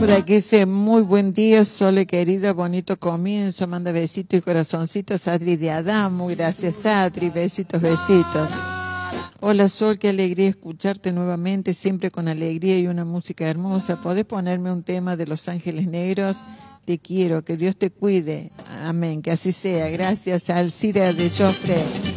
Por aquí dice, muy buen día, Sole querida, bonito comienzo, manda besitos y corazoncitos, Adri de Adán, muy gracias Adri, besitos, besitos. Hola Sol, qué alegría escucharte nuevamente, siempre con alegría y una música hermosa. ¿Podés ponerme un tema de Los Ángeles Negros? Te quiero, que Dios te cuide. Amén, que así sea. Gracias, Alcira de Joffre.